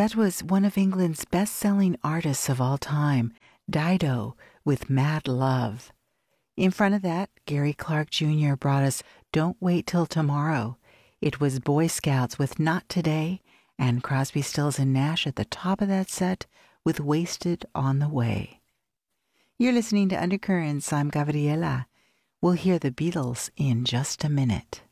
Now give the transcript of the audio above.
That was one of England's best-selling artists of all time, Dido, with Mad Love. In front of that, Gary Clark Jr. brought us Don't Wait Till Tomorrow. It was Boy Scouts with Not Today, and Crosby, Stills and Nash at the top of that set with Wasted on the Way. You're listening to Undercurrents. I'm Gabriela. We'll hear the Beatles in just a minute.